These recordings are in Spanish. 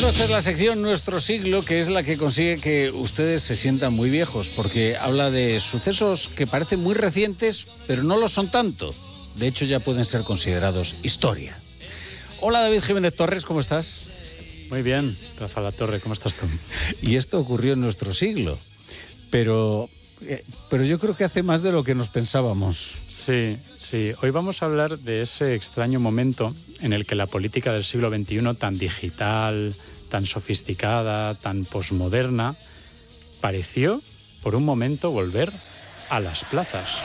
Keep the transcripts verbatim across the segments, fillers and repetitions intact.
esta es la sección Nuestro Siglo, que es la que consigue que ustedes se sientan muy viejos, porque habla de sucesos que parecen muy recientes, pero no lo son tanto. De hecho, ya pueden ser considerados historia. Hola, David Jiménez Torres, ¿cómo estás? Muy bien, Rafa La Torre, ¿cómo estás tú? Y esto ocurrió en nuestro siglo, pero, pero yo creo que hace más de lo que nos pensábamos. Sí, sí. Hoy vamos a hablar de ese extraño momento en el que la política del siglo veintiuno, tan digital, tan sofisticada, tan posmoderna, pareció por un momento volver a las plazas.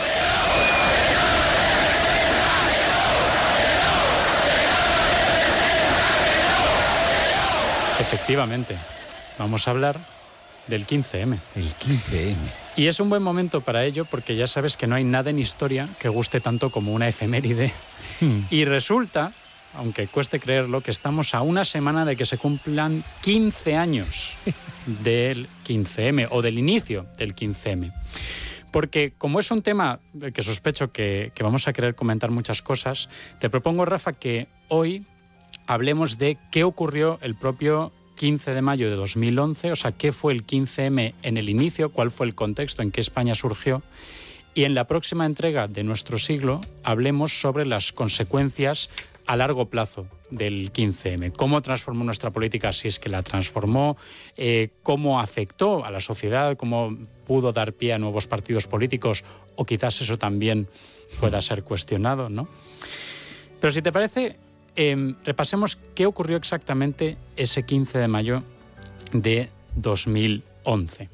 Efectivamente, vamos a hablar del quince eme. El quince eme. Y es un buen momento para ello porque ya sabes que no hay nada en historia que guste tanto como una efeméride. Hmm. Y resulta, aunque cueste creerlo, que estamos a una semana de que se cumplan quince años del quince eme o del inicio del quince eme. Porque como es un tema del que sospecho que, que vamos a querer comentar muchas cosas, te propongo, Rafa, que hoy hablemos de qué ocurrió el propio quince de mayo de dos mil once, o sea, qué fue el quince eme en el inicio, cuál fue el contexto en que España surgió, y en la próxima entrega de Nuestro Siglo hablemos sobre las consecuencias a largo plazo del quince eme, cómo transformó nuestra política, si es que la transformó, eh, cómo afectó a la sociedad, cómo pudo dar pie a nuevos partidos políticos, o quizás eso también pueda ser cuestionado, ¿no? Pero si te parece, Eh, repasemos qué ocurrió exactamente ese quince de mayo de dos mil once.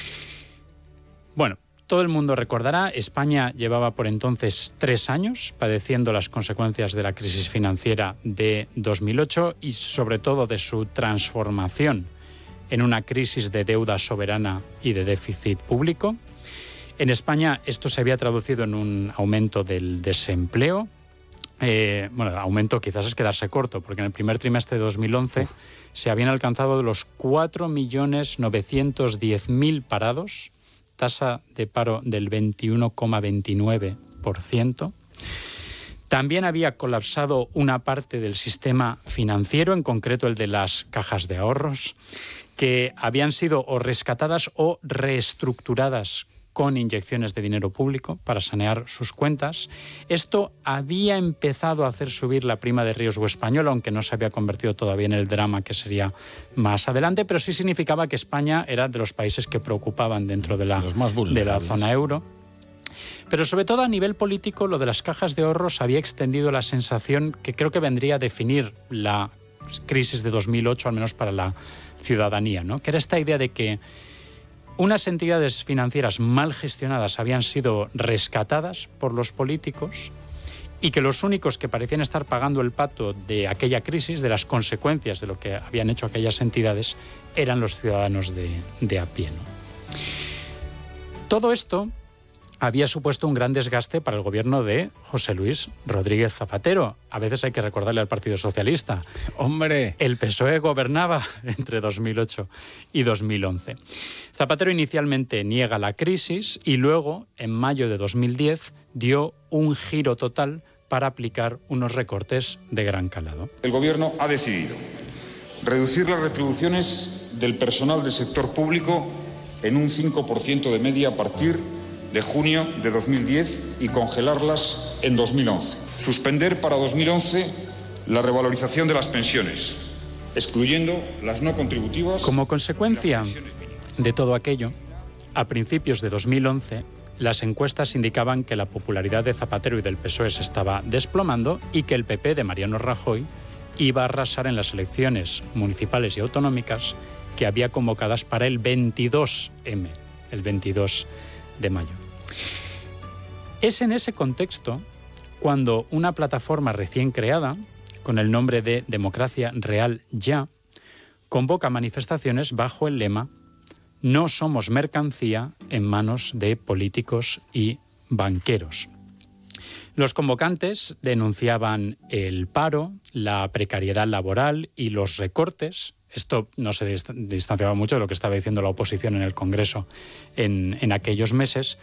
Bueno, todo el mundo recordará, España llevaba por entonces tres años padeciendo las consecuencias de la crisis financiera de dos mil ocho y sobre todo de su transformación en una crisis de deuda soberana y de déficit público. En España esto se había traducido en un aumento del desempleo. Eh, bueno, aumento quizás es quedarse corto, porque en el primer trimestre de dos mil once Uf. se habían alcanzado los cuatro millones novecientos diez mil parados, tasa de paro del veintiuno coma veintinueve por ciento. También había colapsado una parte del sistema financiero, en concreto el de las cajas de ahorros, que habían sido o rescatadas o reestructuradas con inyecciones de dinero público para sanear sus cuentas. Esto había empezado a hacer subir la prima de riesgo española, aunque no se había convertido todavía en el drama que sería más adelante, pero sí significaba que España era de los países que preocupaban dentro de la, de la zona euro. Pero sobre todo a nivel político, lo de las cajas de ahorros había extendido la sensación que creo que vendría a definir la crisis de dos mil ocho, al menos para la ciudadanía, ¿no? Que era esta idea de que unas entidades financieras mal gestionadas habían sido rescatadas por los políticos y que los únicos que parecían estar pagando el pato de aquella crisis, de las consecuencias de lo que habían hecho aquellas entidades, eran los ciudadanos de, de a pie, ¿no? Todo esto había supuesto un gran desgaste para el gobierno de José Luis Rodríguez Zapatero. A veces hay que recordarle al Partido Socialista. ¡Hombre! El P S O E gobernaba entre dos mil ocho y dos mil once. Zapatero inicialmente niega la crisis y luego, en mayo de dos mil diez, dio un giro total para aplicar unos recortes de gran calado. El Gobierno ha decidido reducir las retribuciones del personal del sector público en un cinco por ciento de media a partir de junio de dos mil diez y congelarlas en dos mil once. Suspender para dos mil once la revalorización de las pensiones, excluyendo las no contributivas. Como consecuencia de todo aquello, a principios de dos mil once, las encuestas indicaban que la popularidad de Zapatero y del P S O E se estaba desplomando y que el P P de Mariano Rajoy iba a arrasar en las elecciones municipales y autonómicas que había convocadas para el veintidós eme, el veintidós de mayo. Es en ese contexto cuando una plataforma recién creada, con el nombre de Democracia Real Ya, convoca manifestaciones bajo el lema "No somos mercancía en manos de políticos y banqueros". Los convocantes denunciaban el paro, la precariedad laboral y los recortes. Esto no se distanciaba mucho de lo que estaba diciendo la oposición en el Congreso en, en aquellos meses,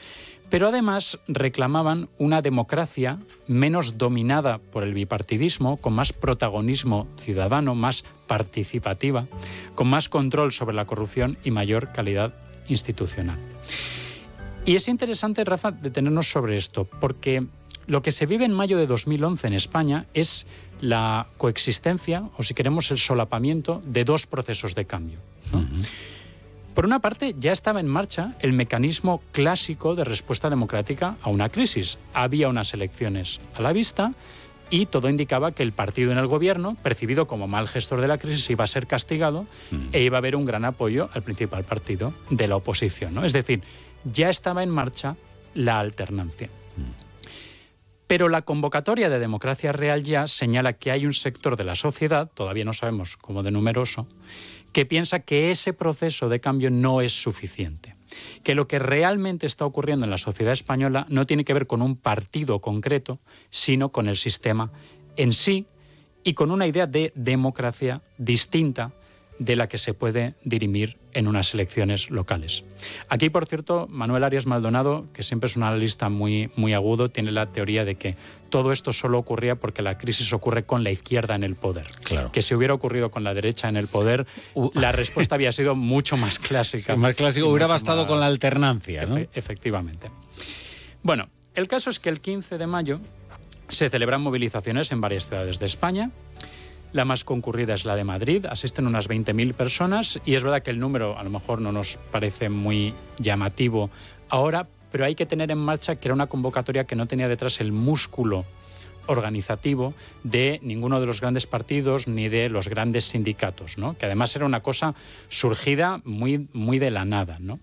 Pero además reclamaban una democracia menos dominada por el bipartidismo, con más protagonismo ciudadano, más participativa, con más control sobre la corrupción y mayor calidad institucional. Y es interesante, Rafa, detenernos sobre esto, porque lo que se vive en mayo de dos mil once en España es la coexistencia, o si queremos el solapamiento, de dos procesos de cambio, ¿no? Uh-huh. Por una parte, ya estaba en marcha el mecanismo clásico de respuesta democrática a una crisis. Había unas elecciones a la vista y todo indicaba que el partido en el gobierno, percibido como mal gestor de la crisis, iba a ser castigado mm. e iba a haber un gran apoyo al principal partido de la oposición, ¿no? Es decir, ya estaba en marcha la alternancia. Mm. Pero la convocatoria de Democracia Real Ya señala que hay un sector de la sociedad, todavía no sabemos cómo de numeroso, que piensa que ese proceso de cambio no es suficiente, que lo que realmente está ocurriendo en la sociedad española no tiene que ver con un partido concreto, sino con el sistema en sí y con una idea de democracia distinta de la que se puede dirimir en unas elecciones locales. Aquí, por cierto, Manuel Arias Maldonado, que siempre es un analista muy, muy agudo, tiene la teoría de que todo esto solo ocurría porque la crisis ocurre con la izquierda en el poder. Claro. Que si hubiera ocurrido con la derecha en el poder, uh. la respuesta había sido mucho más clásica. Sí, más clásico, hubiera bastado más... con la alternancia, ¿no? Efe- efectivamente. Bueno, el caso es que el quince de mayo se celebran movilizaciones en varias ciudades de España. La más concurrida es la de Madrid, asisten unas veinte mil personas y es verdad que el número a lo mejor no nos parece muy llamativo ahora, pero hay que tener en marcha que era una convocatoria que no tenía detrás el músculo organizativo de ninguno de los grandes partidos ni de los grandes sindicatos, ¿no? Que además era una cosa surgida muy, muy de la nada, ¿no?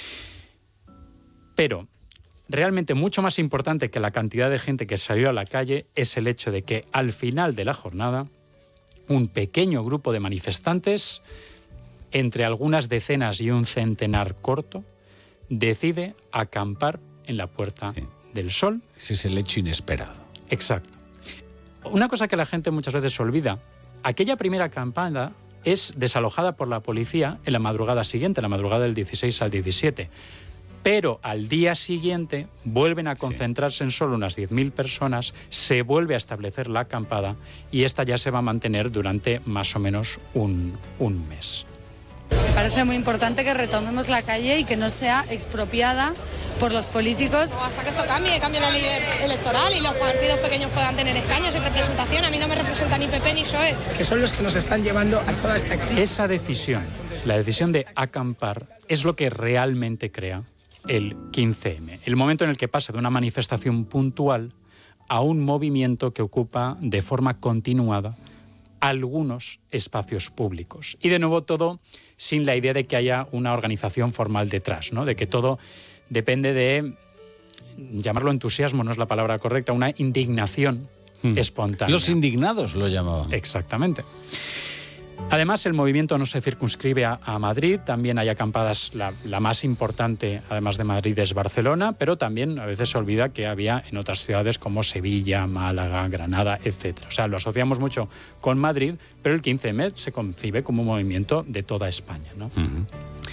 Pero realmente mucho más importante que la cantidad de gente que salió a la calle es el hecho de que al final de la jornada un pequeño grupo de manifestantes, entre algunas decenas y un centenar corto, decide acampar en la Puerta sí. del Sol. Ese es el hecho inesperado. Exacto. Una cosa que la gente muchas veces olvida, aquella primera acampada es desalojada por la policía en la madrugada siguiente, la madrugada del dieciséis al diecisiete. Pero al día siguiente vuelven a concentrarse sí. en solo unas diez mil personas, se vuelve a establecer la acampada y esta ya se va a mantener durante más o menos un, un mes. Me parece muy importante que retomemos la calle y que no sea expropiada por los políticos. Hasta que esto cambie, cambie la ley electoral y los partidos pequeños puedan tener escaños y representación. A mí no me representa ni P P ni P S O E. Que son los que nos están llevando a toda esta crisis. Esa decisión, la decisión de acampar, es lo que realmente crea el quince eme, el momento en el que pasa de una manifestación puntual a un movimiento que ocupa de forma continuada algunos espacios públicos. Y de nuevo todo sin la idea de que haya una organización formal detrás, ¿no? De que todo depende de, llamarlo entusiasmo no es la palabra correcta, una indignación hmm. espontánea. Los indignados lo llamaban. Exactamente. Además, el movimiento no se circunscribe a, a Madrid, también hay acampadas, la, la más importante, además de Madrid, es Barcelona, pero también a veces se olvida que había en otras ciudades como Sevilla, Málaga, Granada, etcétera. O sea, lo asociamos mucho con Madrid, pero el quince eme se concibe como un movimiento de toda España, ¿no? Uh-huh.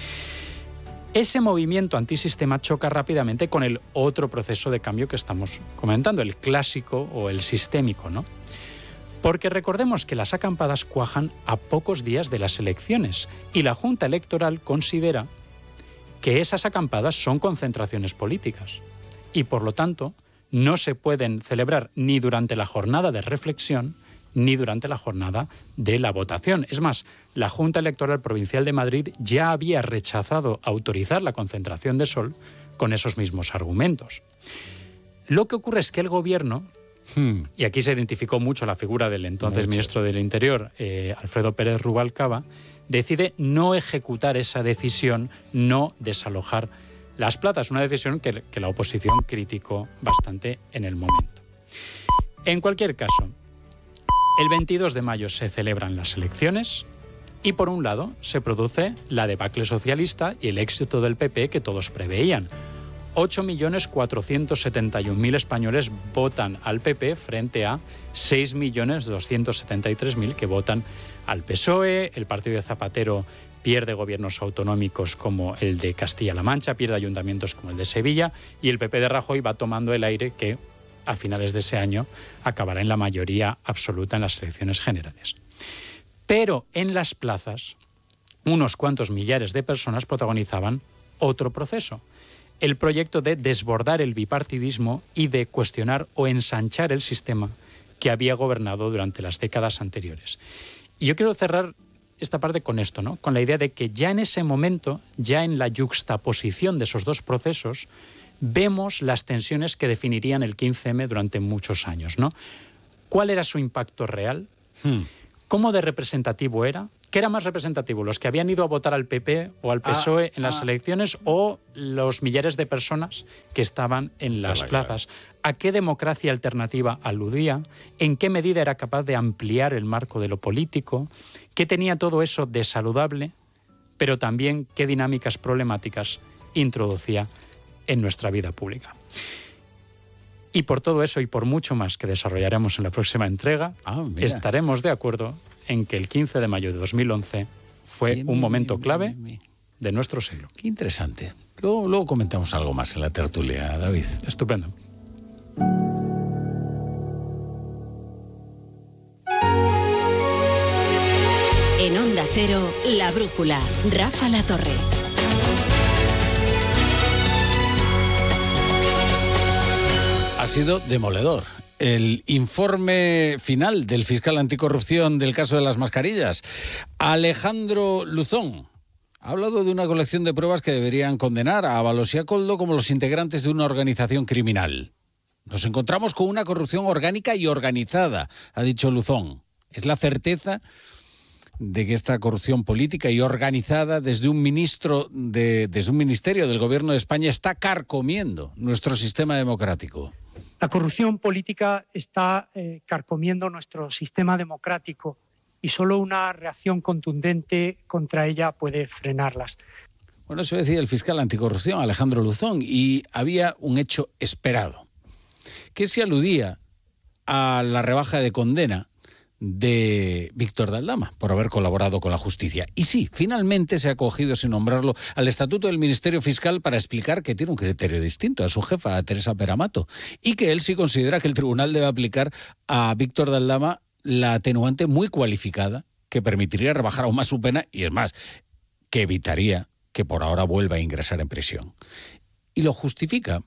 Ese movimiento antisistema choca rápidamente con el otro proceso de cambio que estamos comentando, el clásico o el sistémico, ¿no? Porque recordemos que las acampadas cuajan a pocos días de las elecciones y la Junta Electoral considera que esas acampadas son concentraciones políticas y, por lo tanto, no se pueden celebrar ni durante la jornada de reflexión ni durante la jornada de la votación. Es más, la Junta Electoral Provincial de Madrid ya había rechazado autorizar la concentración de sol con esos mismos argumentos. Lo que ocurre es que el Gobierno, Hmm. y aquí se identificó mucho la figura del entonces mucho. ministro del Interior, eh, Alfredo Pérez Rubalcaba, decide no ejecutar esa decisión, no desalojar las plazas, una decisión que, que la oposición criticó bastante en el momento. En cualquier caso, el veintidós de mayo se celebran las elecciones y, por un lado, se produce la debacle socialista y el éxito del P P que todos preveían. ocho millones cuatrocientos setenta y un mil españoles votan al P P frente a seis millones doscientos setenta y tres mil que votan al P S O E. El partido de Zapatero pierde gobiernos autonómicos como el de Castilla-La Mancha, pierde ayuntamientos como el de Sevilla, y el P P de Rajoy va tomando el aire que a finales de ese año acabará en la mayoría absoluta en las elecciones generales. Pero en las plazas, unos cuantos millares de personas protagonizaban otro proceso, el proyecto de desbordar el bipartidismo y de cuestionar o ensanchar el sistema que había gobernado durante las décadas anteriores. Y yo quiero cerrar esta parte con esto, ¿no? Con la idea de que ya en ese momento, ya en la yuxtaposición de esos dos procesos, vemos las tensiones que definirían el quince eme durante muchos años, ¿no? ¿Cuál era su impacto real? Hmm. ¿Cómo de representativo era? ¿Qué era más representativo? ¿Los que habían ido a votar al P P o al P S O E ah, en las ah. elecciones o los millares de personas que estaban en las Estaba plazas? Claro. ¿A qué democracia alternativa aludía? ¿En qué medida era capaz de ampliar el marco de lo político? ¿Qué tenía todo eso de saludable? Pero también qué dinámicas problemáticas introducía en nuestra vida pública. Y por todo eso y por mucho más que desarrollaremos en la próxima entrega, ah, estaremos de acuerdo en que el quince de mayo de dos mil once fue bien, un momento bien, clave bien, bien. de nuestro siglo. Qué interesante. Luego, luego comentamos algo más en la tertulia, David. Estupendo. En Onda Cero, La Brújula, Rafa La Torre. Ha sido demoledor el informe final del fiscal anticorrupción del caso de las mascarillas. Alejandro Luzón ha hablado de una colección de pruebas que deberían condenar a Ábalos y a Koldo como los integrantes de una organización criminal. Nos encontramos con una corrupción orgánica y organizada, ha dicho Luzón. Es la certeza de que esta corrupción política y organizada desde un ministro de, desde un ministerio del gobierno de España está carcomiendo nuestro sistema democrático. La corrupción política está eh, carcomiendo nuestro sistema democrático y solo una reacción contundente contra ella puede frenarlas. Bueno, eso decía el fiscal anticorrupción, Alejandro Luzón, y había un hecho esperado, que se aludía a la rebaja de condena de Víctor de Aldama por haber colaborado con la justicia. Y sí, finalmente se ha acogido, sin nombrarlo, al estatuto del Ministerio Fiscal para explicar que tiene un criterio distinto a su jefa, a Teresa Peramato, y que él sí considera que el tribunal debe aplicar a Víctor de Aldama la atenuante muy cualificada que permitiría rebajar aún más su pena y, es más, que evitaría que por ahora vuelva a ingresar en prisión. Y lo justifica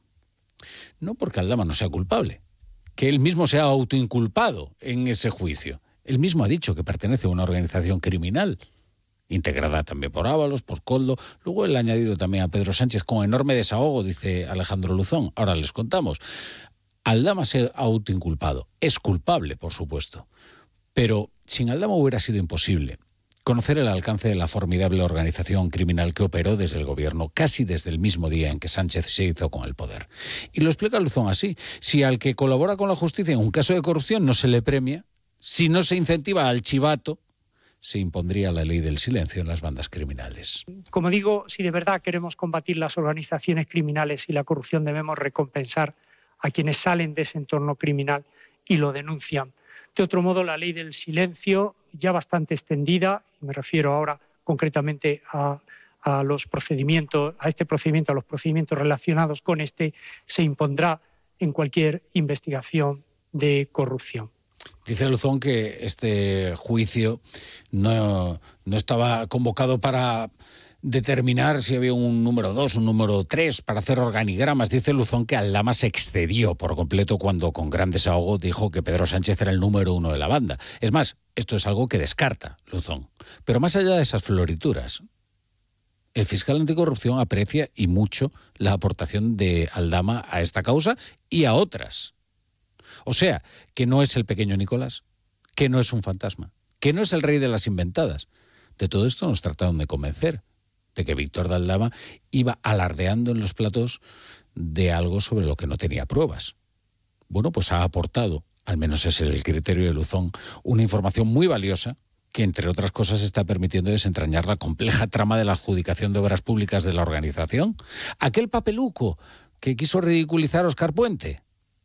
no porque Aldama no sea culpable, que él mismo se ha autoinculpado en ese juicio. Él mismo ha dicho que pertenece a una organización criminal, integrada también por Ábalos, por Koldo. Luego él ha añadido también a Pedro Sánchez con enorme desahogo, dice Alejandro Luzón. Ahora les contamos. Aldama se ha autoinculpado. Es culpable, por supuesto. Pero sin Aldama hubiera sido imposible conocer el alcance de la formidable organización criminal que operó desde el gobierno, casi desde el mismo día en que Sánchez se hizo con el poder. Y lo explica Luzón así. Si al que colabora con la justicia en un caso de corrupción no se le premia, si no se incentiva al chivato, se impondría la ley del silencio en las bandas criminales. Como digo, si de verdad queremos combatir las organizaciones criminales y la corrupción, debemos recompensar a quienes salen de ese entorno criminal y lo denuncian. De otro modo, la ley del silencio, ya bastante extendida, y me refiero ahora concretamente a, a los procedimientos, a este procedimiento, a los procedimientos relacionados con este, se impondrá en cualquier investigación de corrupción. Dice Luzón que este juicio no, no estaba convocado para determinar si había un número dos, un número tres, para hacer organigramas. Dice Luzón que Aldama se excedió por completo cuando con gran desahogo dijo que Pedro Sánchez era el número uno de la banda. Es más, esto es algo que descarta Luzón. Pero más allá de esas florituras, el fiscal anticorrupción aprecia y mucho la aportación de Aldama a esta causa y a otras. O sea, que no es el pequeño Nicolás, que no es un fantasma, que no es el rey de las inventadas. De todo esto nos trataron de convencer, de que Víctor de Aldama iba alardeando en los platos de algo sobre lo que no tenía pruebas. Bueno, pues ha aportado, al menos ese es el criterio de Luzón, una información muy valiosa que, entre otras cosas, está permitiendo desentrañar la compleja trama de la adjudicación de obras públicas de la organización. Aquel papeluco que quiso ridiculizar Óscar Puente.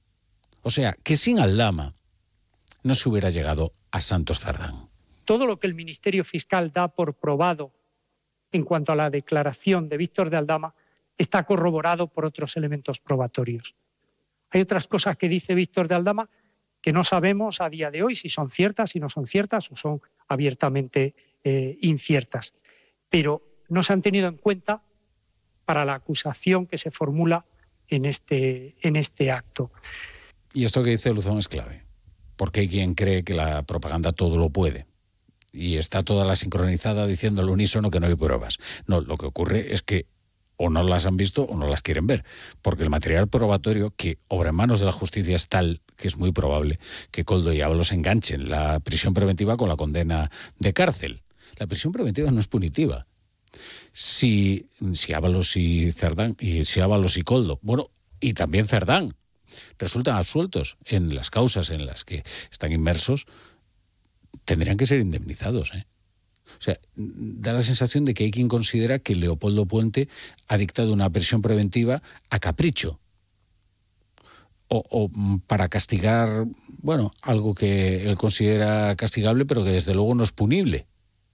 O sea, que sin Aldama no se hubiera llegado a Santos Cerdán. Todo lo que el Ministerio Fiscal da por probado en cuanto a la declaración de Víctor de Aldama está corroborado por otros elementos probatorios. Hay otras cosas que dice Víctor de Aldama que no sabemos a día de hoy si son ciertas, si no son ciertas o son abiertamente eh, inciertas. Pero no se han tenido en cuenta para la acusación que se formula en este, en este acto. Y esto que dice Luzón es clave, porque hay quien cree que la propaganda todo lo puede y está toda la sincronizada diciendo al unísono que no hay pruebas. No, lo que ocurre es que o no las han visto o no las quieren ver, porque el material probatorio que obra en manos de la justicia es tal que es muy probable que Koldo y Ábalos enganchen la prisión preventiva con la condena de cárcel. La prisión preventiva no es punitiva. Si, si Ábalos y Cerdán, y si Ábalos y Koldo, bueno, y también Cerdán, resultan absueltos en las causas en las que están inmersos, tendrían que ser indemnizados, ¿eh? O sea, da la sensación de que hay quien considera que Leopoldo Puente ha dictado una prisión preventiva a capricho. O, o para castigar, bueno, algo que él considera castigable, pero que desde luego no es punible.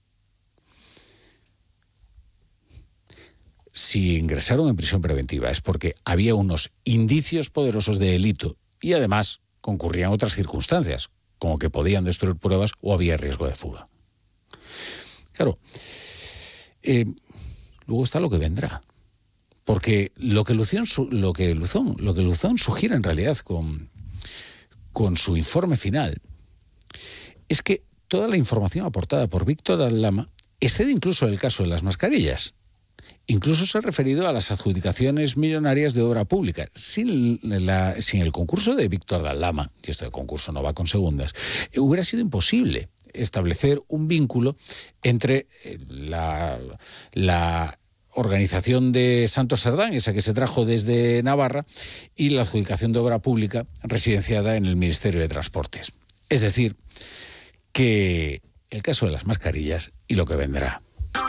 Si ingresaron en prisión preventiva es porque había unos indicios poderosos de delito y además concurrían otras circunstancias, como que podían destruir pruebas o había riesgo de fuga. Claro, eh, luego está lo que vendrá, porque lo que Luzón, lo que Luzón, lo que Luzón sugiere en realidad con, con su informe final es que toda la información aportada por Víctor de Aldama excede incluso el caso de las mascarillas. Incluso se ha referido a las adjudicaciones millonarias de obra pública. Sin, la, sin el concurso de Víctor de Aldama, y esto de concurso no va con segundas, eh, hubiera sido imposible establecer un vínculo entre la, la organización de Santos Cerdán, esa que se trajo desde Navarra, y la adjudicación de obra pública residenciada en el Ministerio de Transportes. Es decir, que el caso de las mascarillas y lo que vendrá.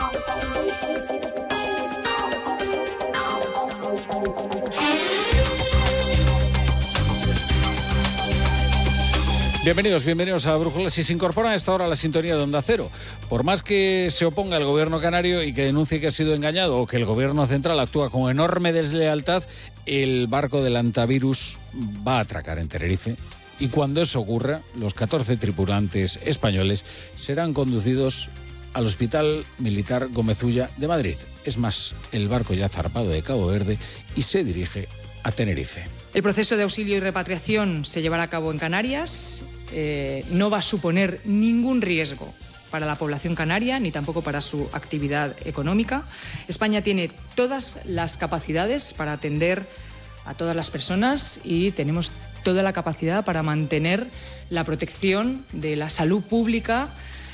Bienvenidos, bienvenidos a Brújula. Si se incorporan a esta hora a la sintonía de Onda Cero, por más que se oponga el gobierno canario y que denuncie que ha sido engañado o que el gobierno central actúa con enorme deslealtad, el barco del antivirus va a atracar en Tenerife y cuando eso ocurra, los catorce tripulantes españoles serán conducidos al Hospital Militar Gómez Ulla de Madrid. Es más, el barco ya ha zarpado de Cabo Verde y se dirige a Tenerife. El proceso de auxilio y repatriación se llevará a cabo en Canarias. Eh, no va a suponer ningún riesgo para la población canaria ni tampoco para su actividad económica. España tiene todas las capacidades para atender a todas las personas y tenemos toda la capacidad para mantener la protección de la salud pública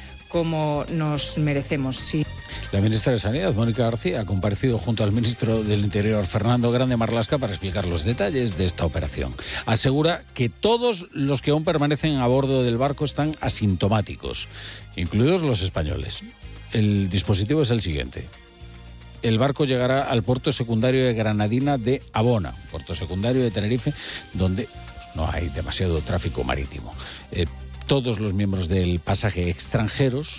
como nos merecemos. Sí. La ministra de Sanidad, Mónica García, ha comparecido junto al ministro del Interior, Fernando Grande Marlaska, para explicar los detalles de esta operación. Asegura que todos los que aún permanecen a bordo del barco están asintomáticos, incluidos los españoles. El dispositivo es el siguiente. El barco llegará al puerto secundario de Granadina de Abona, puerto secundario de Tenerife, donde pues, no hay demasiado tráfico marítimo. Eh, todos los miembros del pasaje extranjeros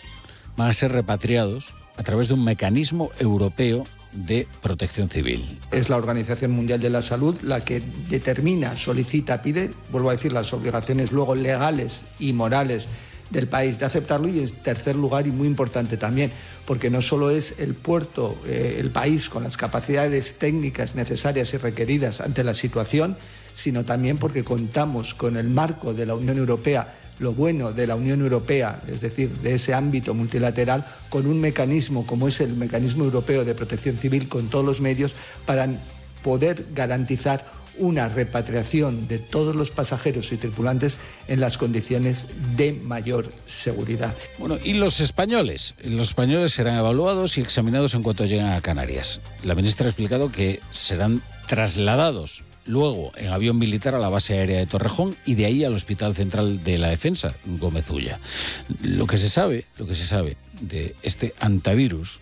van a ser repatriados a través de un mecanismo europeo de protección civil. Es la Organización Mundial de la Salud la que determina, solicita, pide, vuelvo a decir, las obligaciones luego legales y morales del país de aceptarlo, y en tercer lugar, y muy importante también, porque no solo es el puerto, eh, el país con las capacidades técnicas necesarias y requeridas ante la situación, sino también porque contamos con el marco de la Unión Europea, lo bueno de la Unión Europea, es decir, de ese ámbito multilateral, con un mecanismo como es el Mecanismo Europeo de Protección Civil, con todos los medios para poder garantizar una repatriación de todos los pasajeros y tripulantes en las condiciones de mayor seguridad. Bueno, ¿y los españoles? Los españoles serán evaluados y examinados en cuanto lleguen a Canarias. La ministra ha explicado que serán trasladados luego en avión militar a la base aérea de Torrejón y de ahí al Hospital Central de la Defensa, Gómez Ulla. Lo que se sabe, lo que se sabe de este antivirus,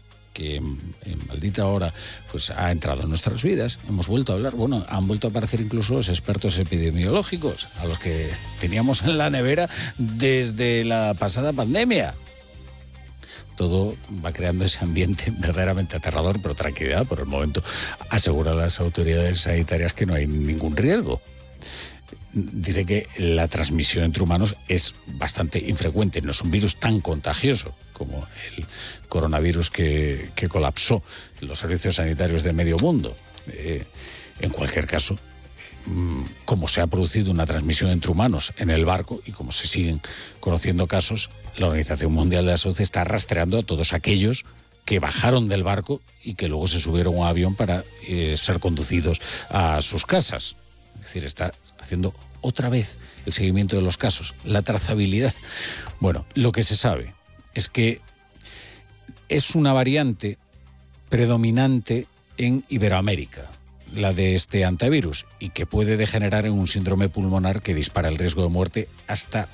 que en, en maldita hora pues ha entrado en nuestras vidas, hemos vuelto a hablar, bueno, han vuelto a aparecer incluso los expertos epidemiológicos, a los que teníamos en la nevera desde la pasada pandemia. todo va creando ese ambiente verdaderamente aterrador, pero tranquilidad, por el momento aseguran las autoridades sanitarias que no hay ningún riesgo. Dice que la transmisión entre humanos es bastante infrecuente, no es un virus tan contagioso como el coronavirus que, que colapsó los servicios sanitarios de medio mundo. Eh, en cualquier caso, como se ha producido una transmisión entre humanos en el barco y como se siguen conociendo casos, la Organización Mundial de la Salud está rastreando a todos aquellos que bajaron del barco y que luego se subieron a un avión para eh, ser conducidos a sus casas. Es decir, está haciendo otra vez el seguimiento de los casos, la trazabilidad. Bueno, lo que se sabe es que es una variante predominante en Iberoamérica, la de este antivirus, y que puede degenerar en un síndrome pulmonar que dispara el riesgo de muerte hasta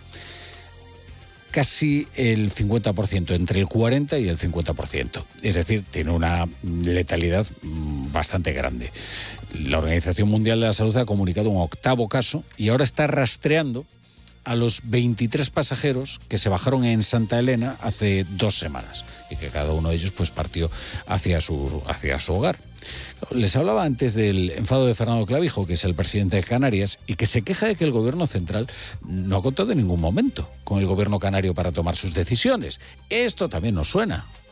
casi el cincuenta por ciento, entre el cuarenta y el cincuenta por ciento. Es decir, tiene una letalidad bastante grande. La Organización Mundial de la Salud ha comunicado un octavo caso y ahora está rastreando a los veintitrés pasajeros que se bajaron en Santa Elena hace dos semanas y que cada uno de ellos pues partió hacia su, hacia su hogar. Les hablaba antes del enfado de Fernando Clavijo, que es el presidente de Canarias, y que se queja de que el gobierno central no ha contado en ningún momento con el gobierno canario para tomar sus decisiones. Esto también nos suena.